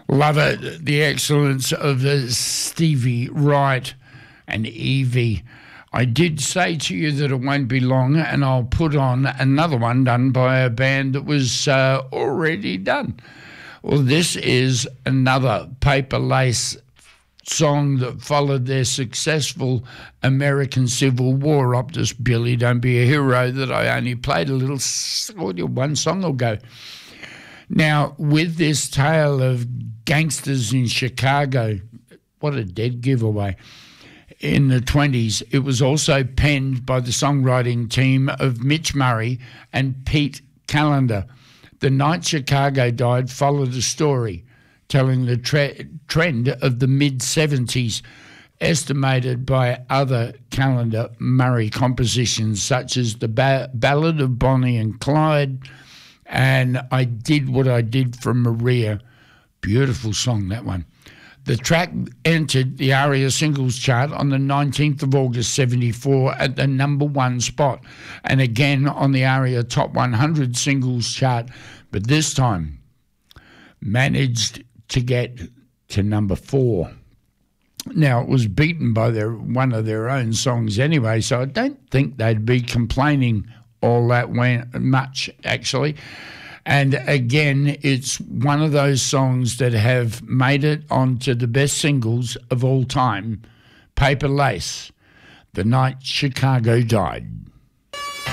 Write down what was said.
Love it. The excellence of Stevie Wright and Evie. I did say to you that it won't be long, and I'll put on another one done by a band that was already done. Well, this is another Paper Lace song that followed their successful American Civil War opus, Billy Don't Be a Hero, that I only played a little one song ago. Now, with this tale of gangsters in Chicago, what a dead giveaway, in the 20s, it was also penned by the songwriting team of Mitch Murray and Pete Callender. The night Chicago died followed a story telling the trend of the mid-70s, estimated by other Callender Murray compositions such as the Ballad of Bonnie and Clyde, and I Did What I Did for Maria. Beautiful song, that one. The track entered the ARIA singles chart on the 19th of August 74 at the number 1 spot, and again on the ARIA Top 100 singles chart, but this time managed to get to number 4. Now, it was beaten by one of their own songs anyway, so I don't think they'd be complaining all that much, actually. And again, it's one of those songs that have made it onto the best singles of all time, Paper Lace, The Night Chicago Died.